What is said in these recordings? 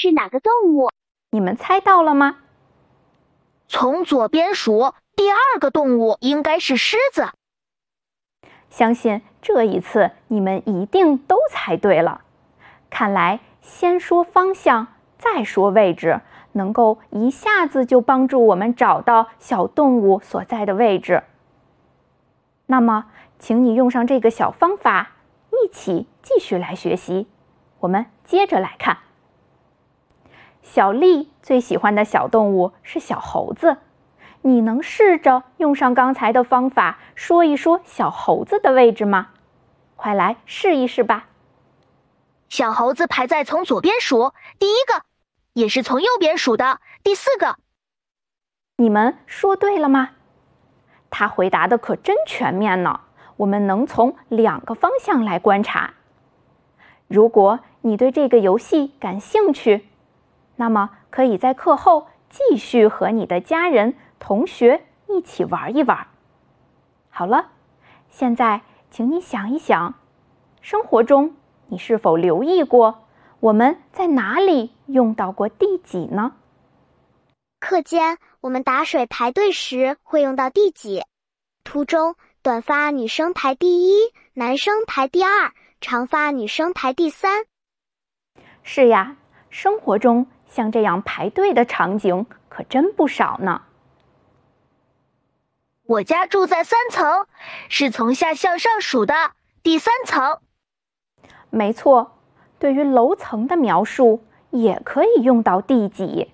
是哪个动物？ 你们猜到了吗？ 从左边数，第2个动物应该是狮子。 相信这一次你们一定都猜对了。看来先说方向，再说位置，能够一下子就帮助我们找到小动物所在的位置。那么，请你用上这个小方法，一起继续来学习。我们接着来看。小丽最喜欢的小动物是小猴子，你能试着用上刚才的方法说一说小猴子的位置吗？快来试一试吧。 小猴子排在从左边数第1个，也是从右边数的第4个。 你们说对了吗？他回答的可真全面呢，我们能从2个方向来观察。如果你对这个游戏感兴趣，那么可以在课后继续和你的家人、同学一起玩一玩。好了，现在请你想一想，生活中你是否留意过我们在哪里用到过第几呢？ 课间我们打水排队时会用到第几？图中短发女生排第1，男生排第2，长发女生排第3。 是呀，生活中像这样排队的场景可真不少呢。 我家住在3层，是从下向上数的第3层。 没错，对于楼层的描述也可以用到第几。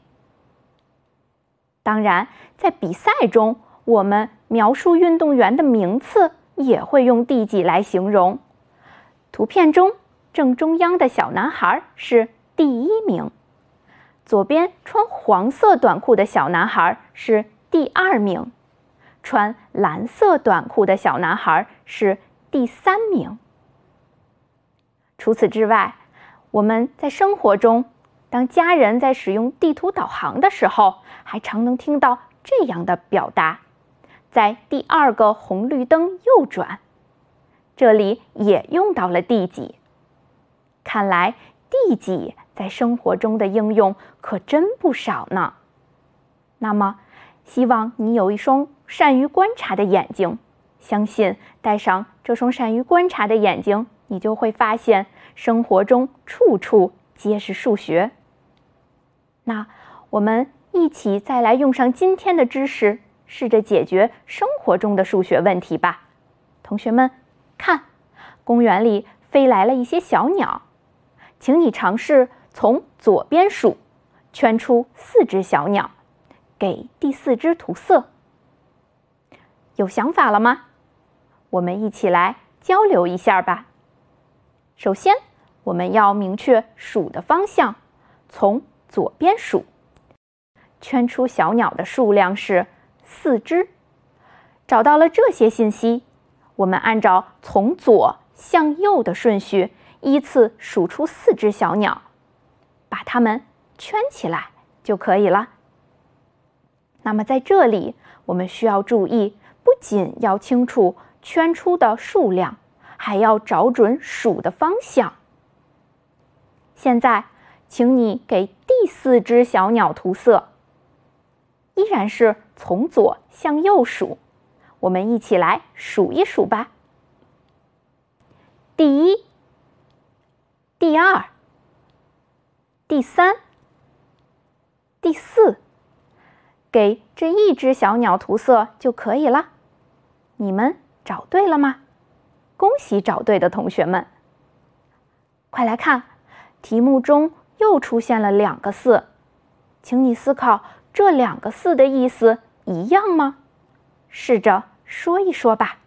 当然，在比赛中，我们描述运动员的名次也会用第几来形容。图片中正中央的小男孩是第1名，左边穿黄色短裤的小男孩是第2名，穿蓝色短裤的小男孩是第3名。除此之外，我们在生活中，当家人在使用地图导航的时候，还常能听到这样的表达：在第2个红绿灯右转。这里也用到了第几。看来第几在生活中的应用可真不少呢。那么，希望你有一双善于观察的眼睛，相信戴上这双善于观察的眼睛，你就会发现生活中处处皆是数学。那我们一起再来用上今天的知识，试着解决生活中的数学问题吧。同学们，看，公园里飞来了一些小鸟，请你尝试从左边数，圈出4只小鸟，给第4只涂色。有想法了吗？我们一起来交流一下吧。首先，我们要明确数的方向，从左边数，圈出小鸟的数量是4只。找到了这些信息，我们按照从左向右的顺序，依次数出4只小鸟，把它们圈起来就可以了。那么在这里，我们需要注意，不仅要清楚圈出的数量，还要找准数的方向。现在，请你给第4只小鸟涂色，依然是从左向右数。我们一起来数一数吧。第1、第2、第3、第4，给这1只小鸟涂色就可以了。你们找对了吗？恭喜找对的同学们！快来看，题目中又出现了2个4，请你思考这2个4的意思一样吗？试着说一说吧。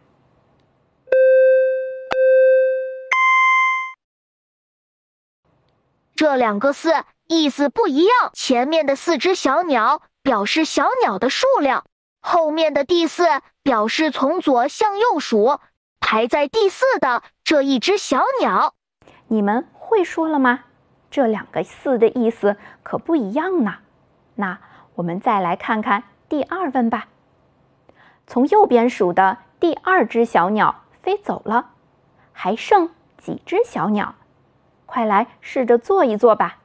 这2个4意思不一样，前面的4只小鸟表示小鸟的数量，后面的第4表示从左向右数，排在第4的这1只小鸟。 你们会说了吗？这2个4的意思可不一样呢。那我们再来看看第2问吧。从右边数的第2只小鸟飞走了，还剩几只小鸟？快来试着做一做吧。